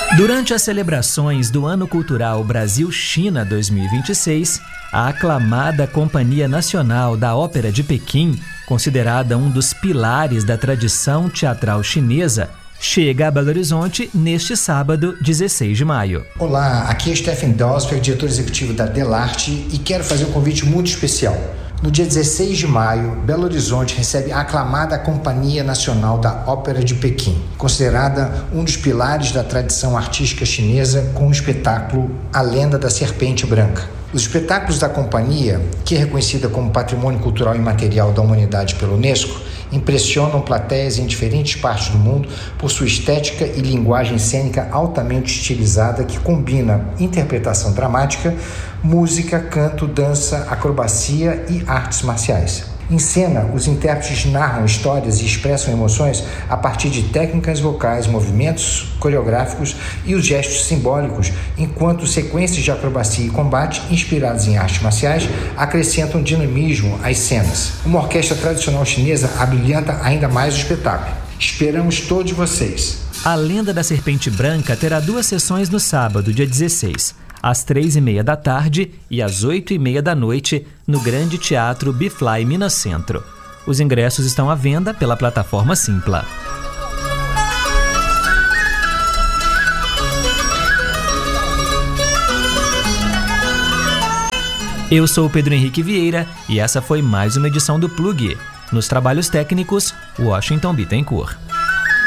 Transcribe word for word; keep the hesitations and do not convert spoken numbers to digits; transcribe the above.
Durante as celebrações do Ano Cultural Brasil-China dois mil e vinte e seis, a aclamada Companhia Nacional da Ópera de Pequim, considerada um dos pilares da tradição teatral chinesa, chega a Belo Horizonte neste sábado, dezesseis de maio. Olá, aqui é Stephen Dosberg, diretor executivo da Delarte, e quero fazer um convite muito especial. No dia dezesseis de maio, Belo Horizonte recebe a aclamada Companhia Nacional da Ópera de Pequim, considerada um dos pilares da tradição artística chinesa, com o espetáculo A Lenda da Serpente Branca. Os espetáculos da companhia, que é reconhecida como Patrimônio Cultural Imaterial da Humanidade pela Unesco, impressionam plateias em diferentes partes do mundo por sua estética e linguagem cênica altamente estilizada que combina interpretação dramática, música, canto, dança, acrobacia e artes marciais. Em cena, os intérpretes narram histórias e expressam emoções a partir de técnicas vocais, movimentos coreográficos e os gestos simbólicos, enquanto sequências de acrobacia e combate, inspiradas em artes marciais, acrescentam dinamismo às cenas. Uma orquestra tradicional chinesa abrilhanta ainda mais o espetáculo. Esperamos todos vocês. A Lenda da Serpente Branca terá duas sessões no sábado, dia dezesseis. Às três e meia da tarde e às oito e meia da noite, no Grande Teatro Bifly Minas Centro. Os ingressos estão à venda pela plataforma Simpla. Eu sou o Pedro Henrique Vieira e essa foi mais uma edição do Plug. Nos trabalhos técnicos, Washington Bittencourt.